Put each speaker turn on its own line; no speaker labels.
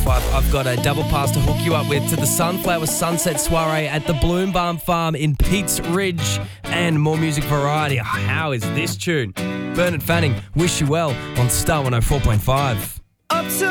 104.5. I've got a double pass to hook you up with to the Sunflower Sunset Soiree at the Bloom Barn Farm in Pete's Ridge and more music variety. How is this tune? Bernard Fanning, Wish You Well on Star 104.5.